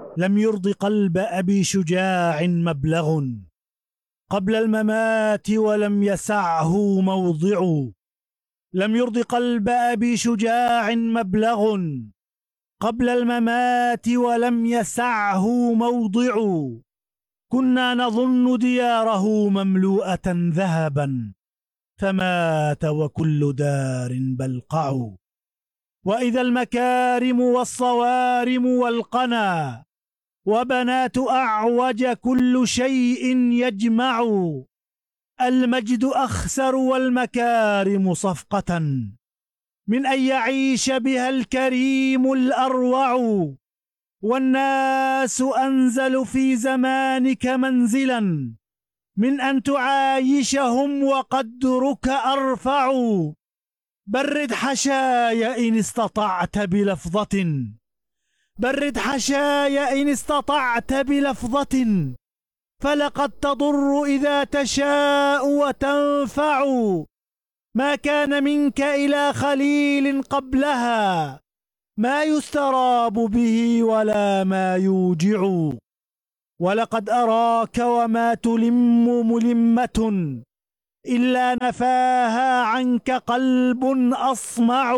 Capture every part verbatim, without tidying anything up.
لم يرض قلب أبي شجاع مبلغ قبل الممات ولم يسعه موضع. لم يرض قلب أبي شجاع مبلغ قبل الممات ولم يسعه موضع. كنا نظن دياره مملوءة ذهبا فمات وكل دار بلقع. وإذا المكارم والصوارم والقنا وبنات أعوج كل شيء يجمع. المجد أخسر والمكارم صفقة من أن يعيش بها الكريم الأروع. والناس أنزل في زمانك منزلا من أن تعايشهم وقدرك أرفع. برد حشاي إن استطعت بلفظة برد حشاي إن استطعت بلفظة فلقد تضر إذا تشاء وتنفع. ما كان منك إلى خليل قبلها ما يستراب به ولا ما يوجع. ولقد أراك وما تلم ملمة إلا نفاها عنك قلب أصمع.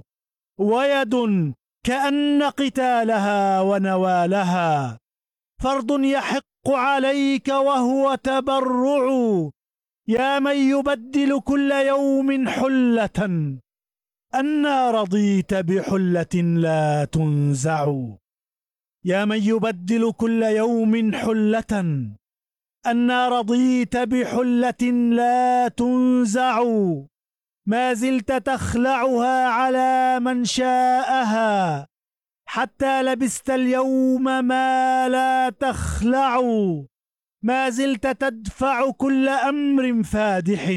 ويد كأن قتالها ونوالها فرض يحق عليك وهو تبرع. يا من يبدل كل يوم حلة أنى رضيت بحلة لا تنزع. يا من يبدل كل يوم حلة أنى رضيت بحلة لا تنزع. ما زلت تخلعها على من شاءها حتى لبست اليوم ما لا تخلع. ما زلت تدفع كل أمر فادح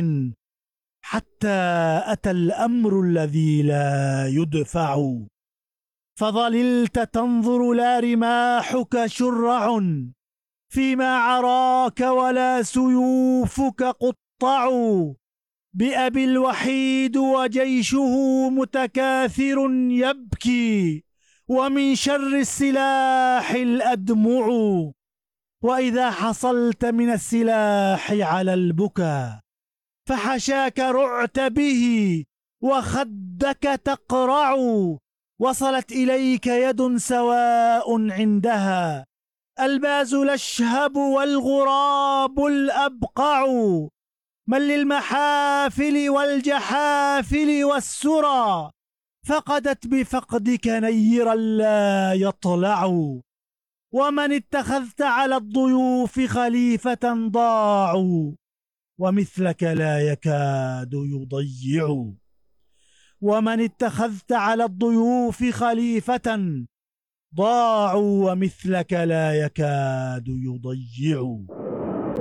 حتى أتى الأمر الذي لا يدفع. فظللت تنظر لا رماحك شرع فيما عراك ولا سيوفك قطع. بأبي الوحيد وجيشه متكاثر يبكي ومن شر السلاح الأدمع. وإذا حصلت من السلاح على البكا فحشاك رعت به وخدك تقرع. وصلت إليك يد سواء عندها الباز الأشهب والغراب الأبقع. من للمحافل والجحافل والسرى فقدت بفقدك نيرا لا يطلع. ومن اتخذت على الضيوف خليفة ضاعوا ومثلك لا يكاد يضيع. ومن اتخذت على الضيوف خليفة ضاعوا ومثلك لا يكاد يضيع.